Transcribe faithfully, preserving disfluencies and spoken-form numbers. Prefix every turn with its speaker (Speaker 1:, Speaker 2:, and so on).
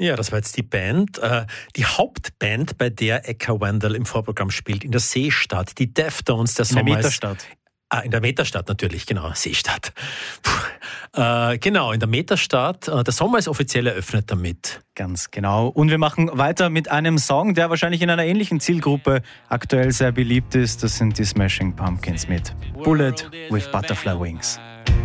Speaker 1: Ja, das war jetzt die Band. Äh, die Hauptband, bei der Eka Wendell im Vorprogramm spielt, in der Seestadt, die Deftones, der
Speaker 2: In der
Speaker 1: Sommer
Speaker 2: Metastadt.
Speaker 1: ist... Ah, in der Metastadt natürlich, genau, Seestadt. Puh. Äh, genau, in der Metastadt. Äh, der Sommer ist offiziell eröffnet damit.
Speaker 2: Ganz genau. Und wir machen weiter mit einem Song, der wahrscheinlich in einer ähnlichen Zielgruppe aktuell sehr beliebt ist. Das sind die Smashing Pumpkins mit Bullet with Butterfly Wings.